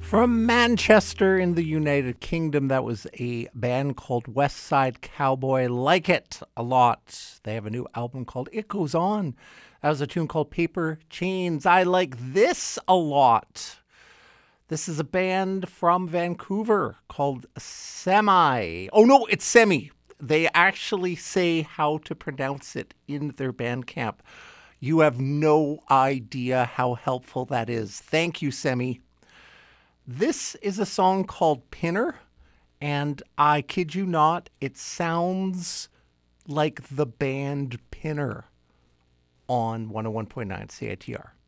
From Manchester in the United Kingdom, that was a band called West Side Cowboy. Like it a lot. They have a new album called It Goes On. That was a tune called Paper Chains. I like this a lot. This is a band from Vancouver called Semi. Oh, no, it's Semi. They actually say how to pronounce it in their Bandcamp. You have no idea how helpful that is. Thank you, Semi. This is a song called Pinner, and I kid you not, it sounds like the band Pinner on 101.9 CITR.